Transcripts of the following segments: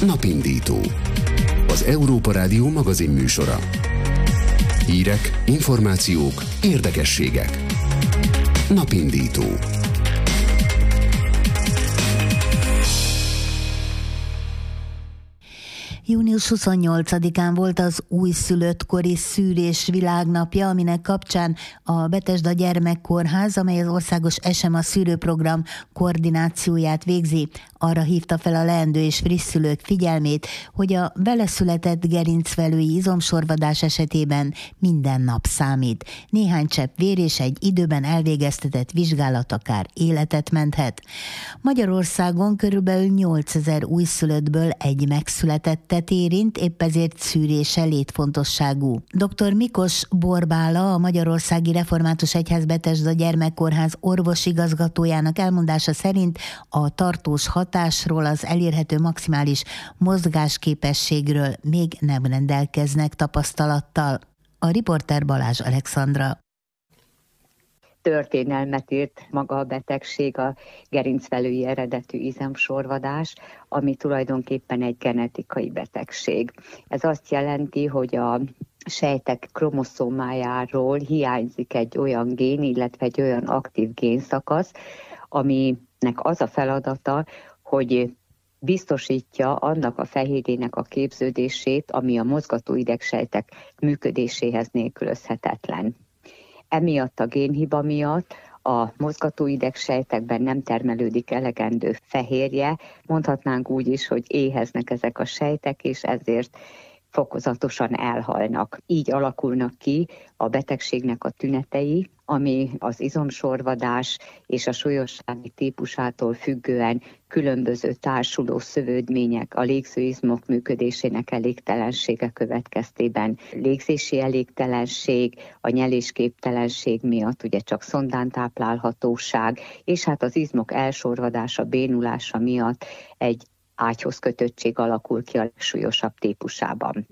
Napindító. Az Európa Rádió magazinműsora. Hírek, információk, érdekességek. Napindító. Június 28-án volt az újszülöttkori szűrés világnapja, aminek kapcsán a Betesda Gyermekkórház, amely az országos SMA szűrőprogram koordinációját végzi, arra hívta fel a leendő és friss szülők figyelmét, hogy a beleszületett gerincvelői izomsorvadás esetében minden nap számít. Néhány csepp vér és egy időben elvégeztetett vizsgálat akár életet menthet. Magyarországon körülbelül 8000 újszülöttből egy megszületettet érint, épp ezért szűrése létfontosságú. Dr. Mikos Borbála, a Magyarországi Református Egyház Betesda Gyermekkórház orvosigazgatójának elmondása szerint a tartós hatásról, az elérhető maximális mozgásképességről még nem rendelkeznek tapasztalattal. A riporter Balázs Alexandra. Történelmet írt maga a betegség, a gerincvelői eredetű izomsorvadás, ami tulajdonképpen egy genetikai betegség. Ez azt jelenti, hogy a sejtek kromoszómájáról hiányzik egy olyan gén, illetve egy olyan aktív génszakasz, aminek az a feladata, hogy biztosítja annak a fehérjének a képződését, ami a mozgató idegsejtek működéséhez nélkülözhetetlen. Emiatt a génhiba miatt a mozgató idegsejtekben nem termelődik elegendő fehérje, mondhatnánk úgy is, hogy éheznek ezek a sejtek, és ezért fokozatosan elhalnak. Így alakulnak ki a betegségnek a tünetei, ami az izomsorvadás és a súlyossági típusától függően különböző társuló szövődmények, a légzőizmok működésének elégtelensége következtében légzési elégtelenség, a nyelésképtelenség miatt ugye csak szondán táplálhatóság, és hát az izmok elsorvadása, bénulása miatt egy ágyhoz kötöttség alakul ki a legsúlyosabb típusában.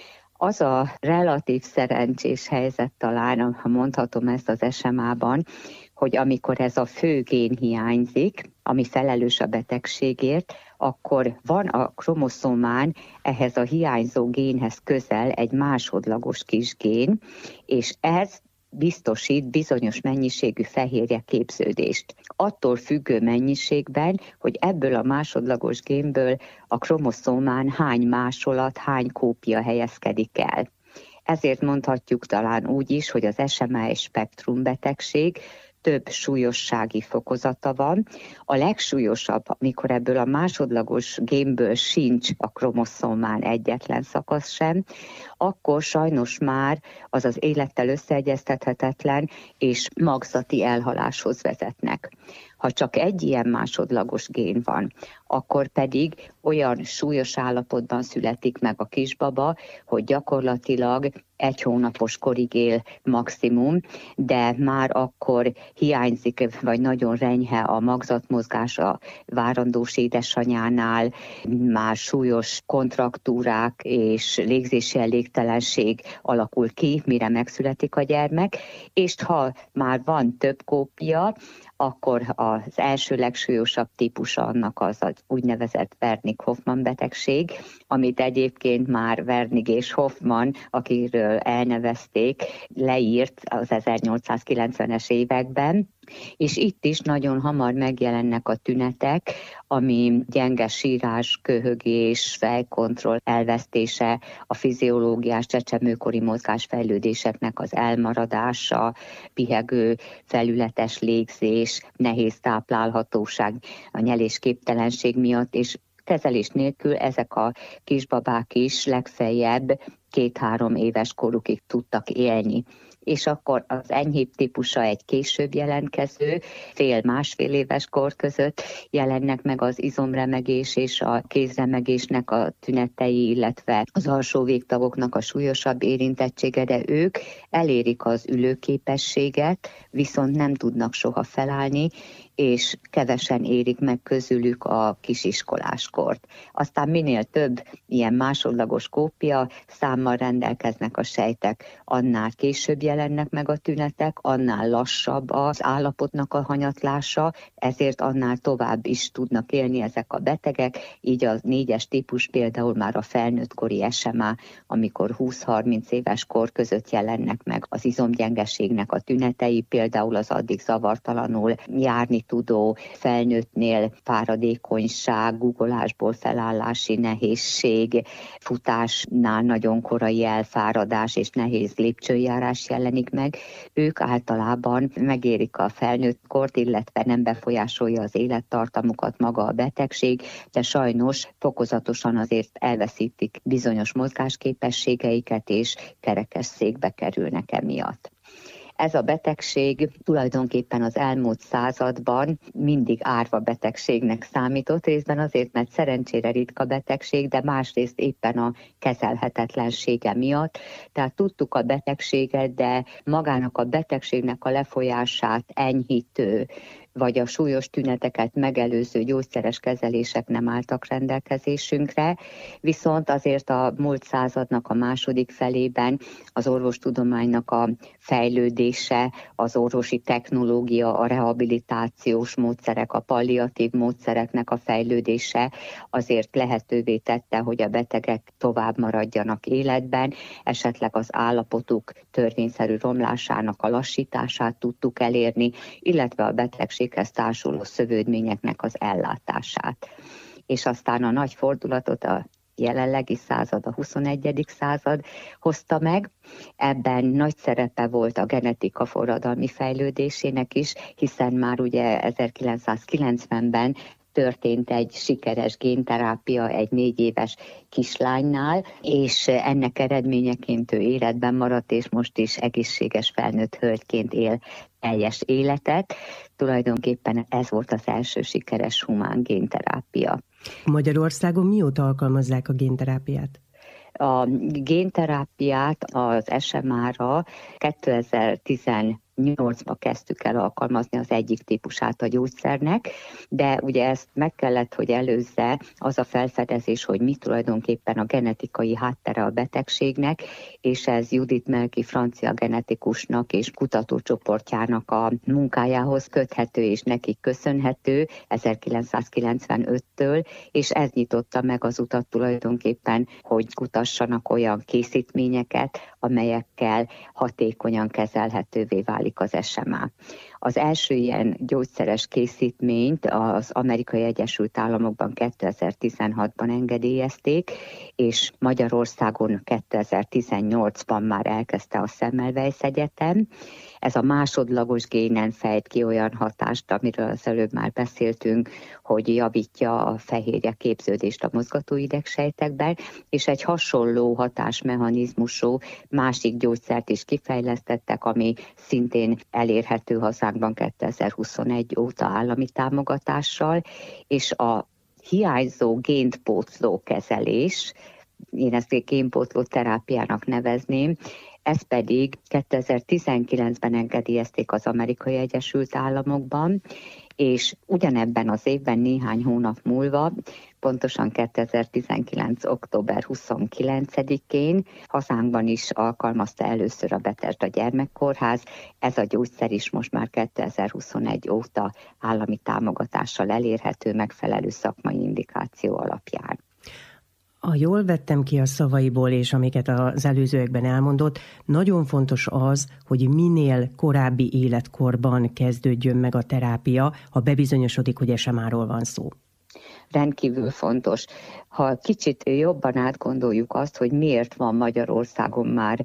Az a relatív szerencsés helyzet talán, ha mondhatom ezt az SMA-ban, hogy amikor ez a fő gén hiányzik, ami felelős a betegségért, akkor van a kromoszómán ehhez a hiányzó génhez közel egy másodlagos kis gén, és ez biztosít bizonyos mennyiségű fehérje képződést. Attól függő mennyiségben, hogy ebből a másodlagos génből a kromoszómán hány másolat, hány kópia helyezkedik el. Ezért mondhatjuk talán úgy is, hogy az SMA egy spektrumbetegség, több súlyossági fokozata van. A legsúlyosabb, amikor ebből a másodlagos génből sincs a kromoszómán egyetlen szakasz sem, akkor sajnos már az az élettel összeegyeztethetetlen és magzati elhaláshoz vezetnek. Ha csak egy ilyen másodlagos gén van, akkor pedig olyan súlyos állapotban születik meg a kisbaba, hogy gyakorlatilag 1 hónapos korig él maximum, de már akkor hiányzik, vagy nagyon renyhe a magzatmozgás a várandós édesanyánál, már súlyos kontraktúrák és légzési elégtelenség alakul ki, mire megszületik a gyermek, és ha már van több kópia, akkor az első legsúlyosabb típusa annak az úgynevezett Wernig-Hoffmann betegség, amit egyébként már Wernig és Hoffmann, akiről elnevezték, leírt az 1890-es években, és itt is nagyon hamar megjelennek a tünetek, ami gyenge sírás, köhögés, fejkontroll elvesztése, a fiziológiás csecsemőkori mozgásfejlődéseknek az elmaradása, pihegő, felületes légzés, nehéz táplálhatóság, a nyelésképtelenség miatt, és kezelés nélkül ezek a kisbabák is legfeljebb 2-3 éves korukig tudtak élni. És akkor az enyhébb típusa egy később jelentkező, 1,5-1,5 éves kor között jelennek meg az izomremegés és a kézremegésnek a tünetei, illetve az alsó végtagoknak a súlyosabb érintettsége, de ők elérik az ülőképességet, viszont nem tudnak soha felállni, és kevesen érik meg közülük a kisiskoláskort. Aztán minél több ilyen másodlagos kópia, száma hullámmal rendelkeznek a sejtek, annál később jelennek meg a tünetek, annál lassabb az állapotnak a hanyatlása, ezért annál tovább is tudnak élni ezek a betegek, így a 4-es típus például már a felnőttkori SMA, amikor 20-30 éves kor között jelennek meg az izomgyengeségnek a tünetei, például az addig zavartalanul járni tudó felnőttnél fáradékonyság, guggolásból felállási nehézség, futásnál nagyon korai elfáradás és nehéz lépcsőjárás jelenik meg. Ők általában megérik a felnőttkort, illetve nem befolyásolja az élettartamukat maga a betegség, de sajnos fokozatosan azért elveszítik bizonyos mozgásképességeiket, és kerekesszékbe kerülnek emiatt. Ez a betegség tulajdonképpen az elmúlt században mindig árva betegségnek számított, részben azért, mert szerencsére ritka betegség, de másrészt éppen a kezelhetetlensége miatt. Tehát tudtuk a betegséget, de magának a betegségnek a lefolyását enyhítő, vagy a súlyos tüneteket megelőző gyógyszeres kezelések nem álltak rendelkezésünkre, viszont azért a múlt századnak a második felében az orvostudománynak a fejlődése, az orvosi technológia, a rehabilitációs módszerek, a palliatív módszereknek a fejlődése azért lehetővé tette, hogy a betegek tovább maradjanak életben, esetleg az állapotuk törvényszerű romlásának a lassítását tudtuk elérni, illetve a betegséghez társuló szövődményeknek az ellátását. És aztán a nagy fordulatot a jelenlegi század, a 21. század hozta meg. Ebben nagy szerepe volt a genetika forradalmi fejlődésének is, hiszen már ugye 1990-ben történt egy sikeres génterápia egy 4 éves kislánynál, és ennek eredményeként ő életben maradt, és most is egészséges felnőtt hölgyként él teljes életet. Tulajdonképpen ez volt az első sikeres humán génterápia. Magyarországon mióta alkalmazzák a génterápiát? A génterápiát az SMA-ra 2018-ban kezdtük el alkalmazni az egyik típusát a gyógyszernek, de ugye ezt meg kellett, hogy előzze az a felfedezés, hogy mi tulajdonképpen a genetikai háttere a betegségnek, és ez Judith Melki francia genetikusnak és kutatócsoportjának a munkájához köthető és nekik köszönhető 1995-től, és ez nyitotta meg az utat tulajdonképpen, hogy kutassanak olyan készítményeket, amelyekkel hatékonyan kezelhetővé válik az SMA. Az első ilyen gyógyszeres készítményt az Amerikai Egyesült Államokban 2016-ban engedélyezték, és Magyarországon 2018-ban már elkezdte a Semmelweis Egyetem. Ez a másodlagos génen fejt ki olyan hatást, amiről az előbb már beszéltünk, hogy javítja a fehérje képződést a mozgatóidegsejtekben, és egy hasonló hatásmechanizmusú másik gyógyszert is kifejlesztettek, ami szintén elérhető hazánkban 2021 óta állami támogatással, és a hiányzó génpótló kezelés, én ezt génpótló terápiának nevezném, ezt pedig 2019-ben engedélyezték az Amerikai Egyesült Államokban, és ugyanebben az évben néhány hónap múlva, pontosan 2019. október 29-én hazánkban is alkalmazta először a Betesda Gyermekkórház. Ez a gyógyszer is most már 2021 óta állami támogatással elérhető megfelelő szakmai indikáció alapján. Ha jól vettem ki a szavaiból, és amiket az előzőekben elmondott, nagyon fontos az, hogy minél korábbi életkorban kezdődjön meg a terápia, ha bebizonyosodik, hogy SMA-ról van szó. Rendkívül fontos. Ha kicsit jobban átgondoljuk azt, hogy miért van Magyarországon már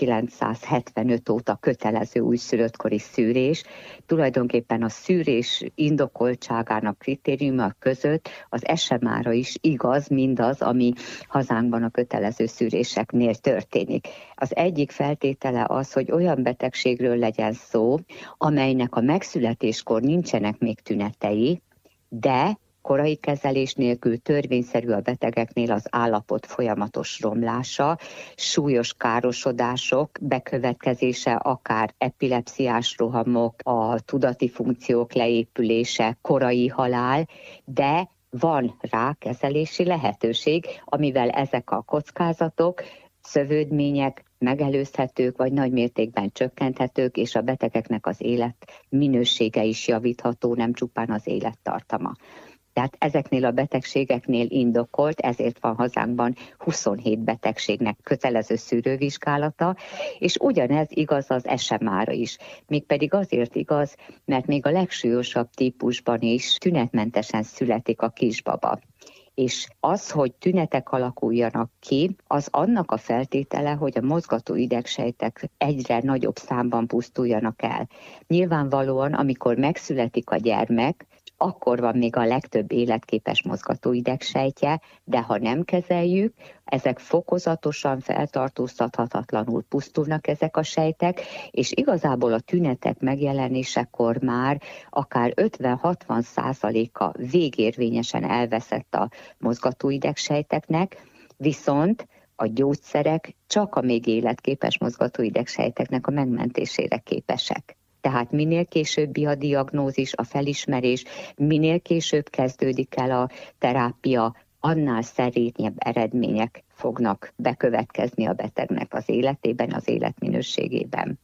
1975 óta kötelező újszülöttkori szűrés, tulajdonképpen a szűrés indokoltságának kritériuma között az SMA-ra is igaz mindaz, ami hazánkban a kötelező szűréseknél történik. Az egyik feltétele az, hogy olyan betegségről legyen szó, amelynek a megszületéskor nincsenek még tünetei, de korai kezelés nélkül törvényszerű a betegeknél az állapot folyamatos romlása, súlyos károsodások bekövetkezése, akár epilepsziás rohamok, a tudati funkciók leépülése, korai halál, de van rá kezelési lehetőség, amivel ezek a kockázatok szövődmények megelőzhetők, vagy nagy mértékben csökkenthetők, és a betegeknek az élet minősége is javítható, nem csupán az élettartama. Tehát ezeknél a betegségeknél indokolt, ezért van hazánkban 27 betegségnek kötelező szűrővizsgálata, és ugyanez igaz az SMA-ra is. Mégpedig azért igaz, mert még a legsúlyosabb típusban is tünetmentesen születik a kisbaba. És az, hogy tünetek alakuljanak ki, az annak a feltétele, hogy a mozgató idegsejtek egyre nagyobb számban pusztuljanak el. Nyilvánvalóan, amikor megszületik a gyermek, akkor van még a legtöbb életképes mozgató idegsejtje, de ha nem kezeljük, ezek fokozatosan, feltartóztathatatlanul pusztulnak ezek a sejtek, és igazából a tünetek megjelenésekor már akár 50-60%-a végérvényesen elveszett a mozgató idegsejteknek, viszont a gyógyszerek csak a még életképes mozgató idegsejteknek a megmentésére képesek. Tehát minél későbbi a diagnózis, a felismerés, minél később kezdődik el a terápia, annál szerényebb eredmények fognak bekövetkezni a betegnek az életében, az életminőségében.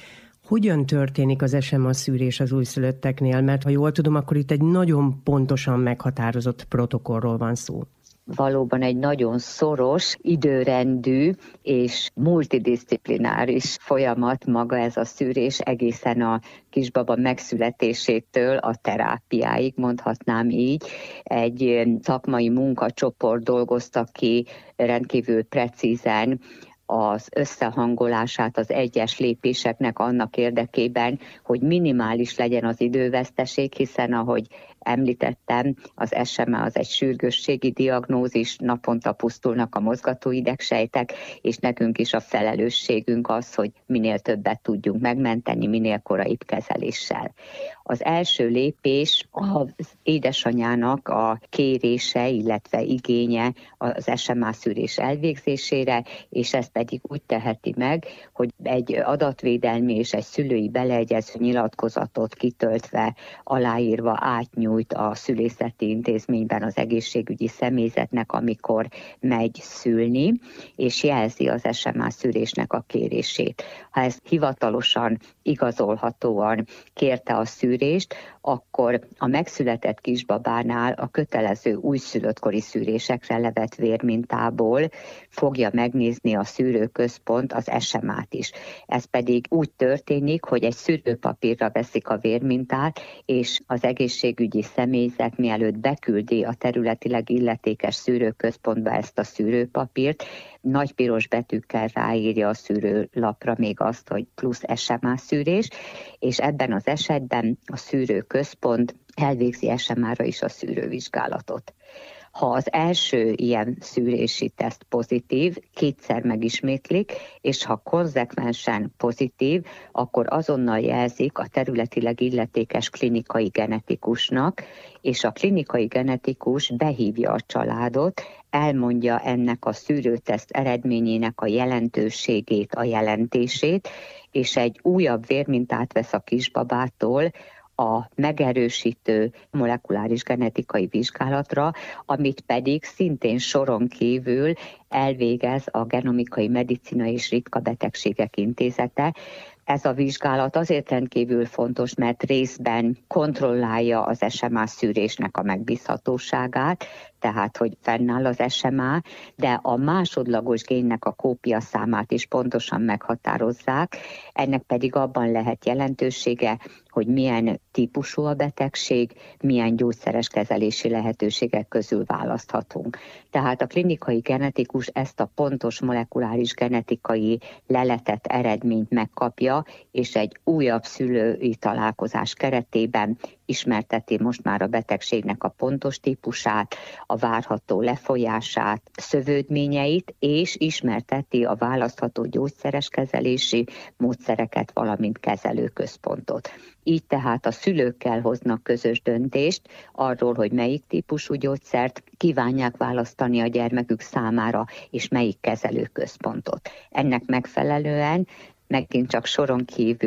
Hogyan történik az SMA szűrés az újszülötteknél? Mert ha jól tudom, akkor itt egy nagyon pontosan meghatározott protokollról van szó. Valóban egy nagyon szoros, időrendű és multidisziplináris folyamat maga ez a szűrés egészen a kisbaba megszületésétől a terápiáig, mondhatnám így. Egy szakmai munkacsoport dolgozta ki rendkívül precízen az összehangolását az egyes lépéseknek annak érdekében, hogy minimális legyen az időveszteség, hiszen ahogy említettem, az SMA az egy sürgősségi diagnózis, naponta pusztulnak a mozgató idegsejtek, és nekünk is a felelősségünk az, hogy minél többet tudjunk megmenteni, minél koraibb kezeléssel. Az első lépés az édesanyának a kérése, illetve igénye az SMA szűrés elvégzésére, és ezt pedig úgy teheti meg, hogy egy adatvédelmi és egy szülői beleegyező nyilatkozatot kitöltve, aláírva átnyújt a szülészeti intézményben az egészségügyi személyzetnek, amikor megy szülni, és jelzi az SMA szűrésnek a kérését. Ha ez hivatalosan, igazolhatóan kérte a szűrést, akkor a megszületett kisbabánál a kötelező újszülöttkori szűrésekre levett vérmintából fogja megnézni a szűrőközpont az SMA-t is. Ez pedig úgy történik, hogy egy szűrőpapírra veszik a vérmintát, és az egészségügyi személyzet mielőtt beküldi a területileg illetékes szűrőközpontba ezt a szűrőpapírt, nagy piros betűkkel ráírja a szűrőlapra még azt, hogy plusz SMA szűrés, és ebben az esetben a szűrőközpont elvégzi SMA-ra is a szűrővizsgálatot. Ha az első ilyen szűrési teszt pozitív, kétszer megismétlik, és ha konzekvensen pozitív, akkor azonnal jelzik a területileg illetékes klinikai genetikusnak, és a klinikai genetikus behívja a családot, elmondja ennek a szűrőteszt eredményének a jelentőségét, a jelentését, és egy újabb vérmintát vesz a kisbabától, a megerősítő molekuláris genetikai vizsgálatra, amit pedig szintén soron kívül elvégez a Genomikai Medicina és Ritka Betegségek Intézete. Ez a vizsgálat azért rendkívül fontos, mert részben kontrollálja az SMA szűrésnek a megbízhatóságát, tehát hogy fennáll az SMA, de a másodlagos génnek a kópia számát is pontosan meghatározzák, ennek pedig abban lehet jelentősége, hogy milyen típusú a betegség, milyen gyógyszeres kezelési lehetőségek közül választhatunk. Tehát a klinikai genetikus ezt a pontos molekuláris genetikai leletet, eredményt megkapja, és egy újabb szülői találkozás keretében ismerteti most már a betegségnek a pontos típusát, a várható lefolyását, szövődményeit, és ismerteti a választható gyógyszeres kezelési módszereket, valamint kezelőközpontot. Így tehát a szülőkkel hoznak közös döntést arról, hogy melyik típusú gyógyszert kívánják választani a gyermekük számára, és melyik kezelőközpontot. Ennek megfelelően megint csak soron kívül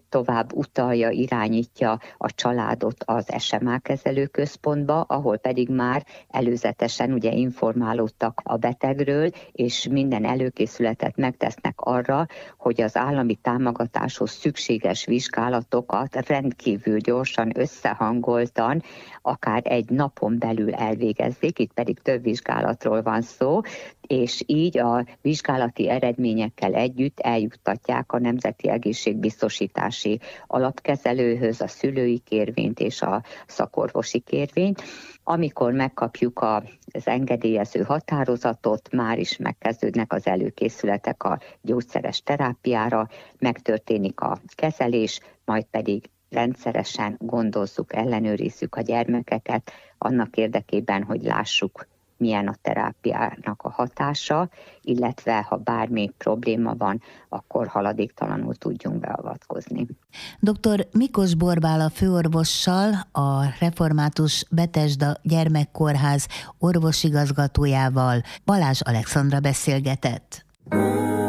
tovább utalja, irányítja a családot az SMA kezelőközpontba, ahol pedig már előzetesen ugye informálódtak a betegről, és minden előkészületet megtesznek arra, hogy az állami támogatáshoz szükséges vizsgálatokat rendkívül gyorsan, összehangoltan, akár egy napon belül elvégezzék, itt pedig több vizsgálatról van szó, és így a vizsgálati eredményekkel együtt eljuttatják a Nemzeti Egészségbiztosítási Alapkezelőhöz a szülői kérvényt és a szakorvosi kérvényt. Amikor megkapjuk az engedélyező határozatot, már is megkezdődnek az előkészületek a gyógyszeres terápiára, megtörténik a kezelés, majd pedig rendszeresen gondozzuk, ellenőrizzük a gyermekeket annak érdekében, hogy lássuk, milyen a terápiának a hatása, illetve ha bármi probléma van, akkor haladéktalanul tudjunk beavatkozni. Dr. Mikos Borbála főorvossal, a Református Betesda Gyermekkórház orvosigazgatójával Balázs Alexandra beszélgetett.